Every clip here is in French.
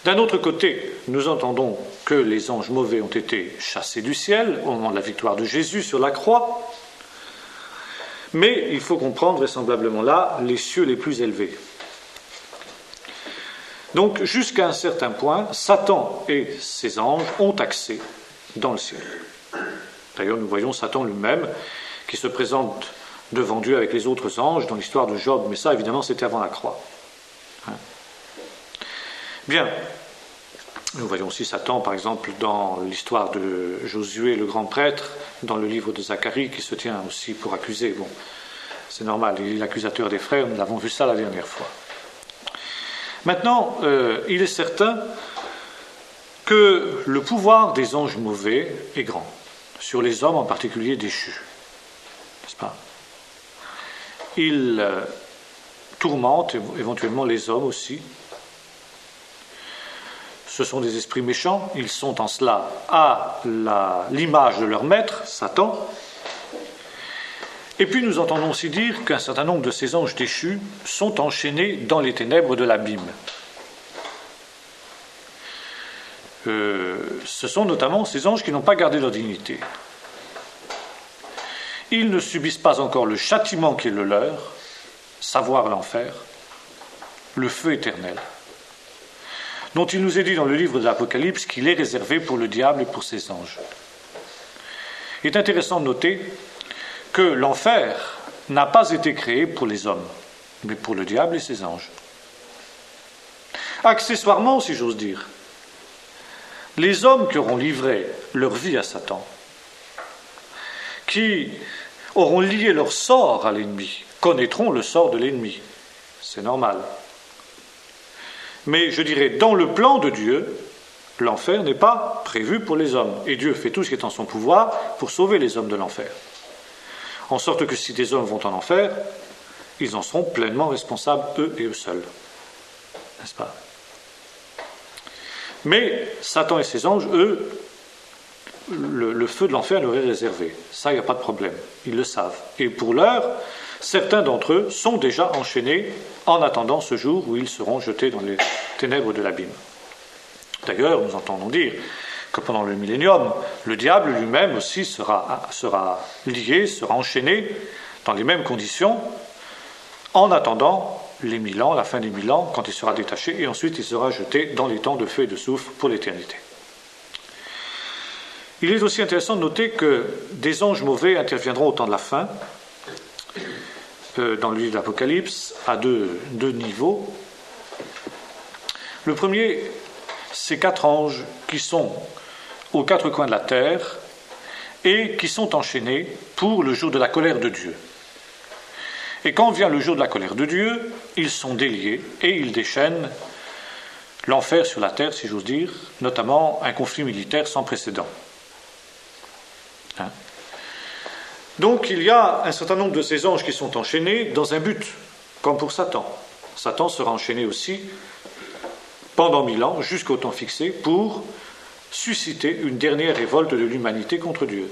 D'un autre côté, nous entendons que les anges mauvais ont été chassés du ciel au moment de la victoire de Jésus sur la croix, mais il faut comprendre vraisemblablement là les cieux les plus élevés. Donc, jusqu'à un certain point, Satan et ses anges ont accès dans le ciel. D'ailleurs, nous voyons Satan lui-même qui se présente devant Dieu avec les autres anges dans l'histoire de Job, mais ça, évidemment, c'était avant la croix. Bien. Nous voyons aussi Satan, par exemple, dans l'histoire de Josué, le grand prêtre, dans le livre de Zacharie, qui se tient aussi pour accuser. Bon, c'est normal, il est l'accusateur des frères, nous avons vu ça la dernière fois. Maintenant, il est certain que le pouvoir des anges mauvais est grand, sur les hommes en particulier déchus. N'est-ce pas ? Ils tourmentent éventuellement les hommes aussi. Ce sont des esprits méchants, ils sont en cela à l'image de leur maître, Satan. Et puis nous entendons aussi dire qu'un certain nombre de ces anges déchus sont enchaînés dans les ténèbres de l'abîme. Ce sont notamment ces anges qui n'ont pas gardé leur dignité. Ils ne subissent pas encore le châtiment qui est le leur, savoir l'enfer, le feu éternel, dont il nous est dit dans le livre de l'Apocalypse qu'il est réservé pour le diable et pour ses anges. Il est intéressant de noter que l'enfer n'a pas été créé pour les hommes, mais pour le diable et ses anges. Accessoirement, si j'ose dire, les hommes qui auront livré leur vie à Satan, qui auront lié leur sort à l'ennemi, connaîtront le sort de l'ennemi. C'est normal. Mais je dirais, dans le plan de Dieu, l'enfer n'est pas prévu pour les hommes. Et Dieu fait tout ce qui est en son pouvoir pour sauver les hommes de l'enfer. En sorte que si des hommes vont en enfer, ils en seront pleinement responsables, eux et eux seuls. N'est-ce pas ? Mais Satan et ses anges, eux, le feu de l'enfer leur est réservé. Ça, il n'y a pas de problème. Ils le savent. Et pour l'heure, certains d'entre eux sont déjà enchaînés en attendant ce jour où ils seront jetés dans les ténèbres de l'abîme. D'ailleurs, nous entendons dire que pendant le millénium, le diable lui-même aussi sera lié, sera enchaîné dans les mêmes conditions en attendant les 1000 ans, la fin des 1000 ans, quand il sera détaché, et ensuite il sera jeté dans les temps de feu et de soufre pour l'éternité. Il est aussi intéressant de noter que des anges mauvais interviendront au temps de la fin, dans le livre de l'Apocalypse, à deux niveaux. Le premier, c'est 4 anges qui sont aux 4 coins de la terre et qui sont enchaînés pour le jour de la colère de Dieu. Et quand vient le jour de la colère de Dieu, ils sont déliés et ils déchaînent l'enfer sur la terre, si j'ose dire, notamment un conflit militaire sans précédent. Donc il y a un certain nombre de ces anges qui sont enchaînés dans un but, comme pour Satan. Satan sera enchaîné aussi pendant 1000 ans, jusqu'au temps fixé, pour susciter une dernière révolte de l'humanité contre Dieu.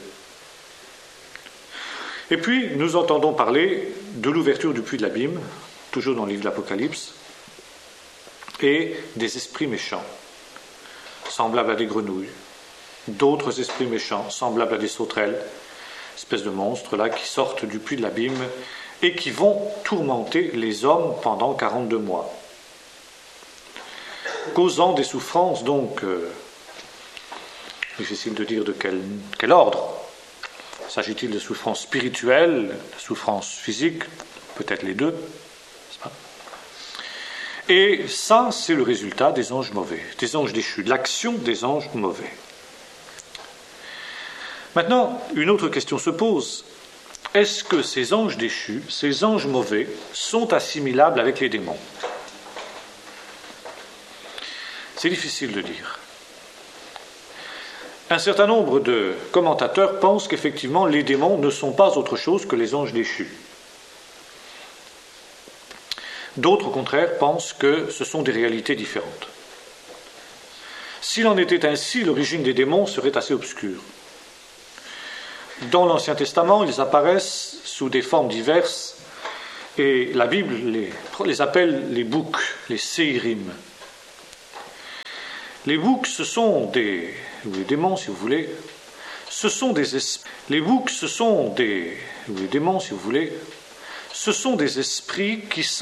Et puis, nous entendons parler de l'ouverture du puits de l'abîme, toujours dans le livre de l'Apocalypse, et des esprits méchants, semblables à des grenouilles, d'autres esprits méchants, semblables à des sauterelles, espèces de monstres là qui sortent du puits de l'abîme et qui vont tourmenter les hommes pendant 42 mois, causant des souffrances donc difficile de dire de quel ordre. S'agit-il de souffrances spirituelles, de souffrances physiques, peut-être les deux, n'est-ce pas ? Et ça, c'est le résultat des anges mauvais, des anges déchus, de l'action des anges mauvais. Maintenant, une autre question se pose. Est-ce que ces anges déchus, ces anges mauvais, sont assimilables avec les démons ? C'est difficile de dire. Un certain nombre de commentateurs pensent qu'effectivement les démons ne sont pas autre chose que les anges déchus. D'autres, au contraire, pensent que ce sont des réalités différentes. S'il en était ainsi, l'origine des démons serait assez obscure. Dans l'Ancien Testament, ils apparaissent sous des formes diverses et la Bible les appelle les boucs, les séirim. Les boucs, ce sont des... ou les démons, si vous voulez. Ce sont des... Les boucs, ce sont des... ou les démons, si vous voulez. Ce sont des esprits qui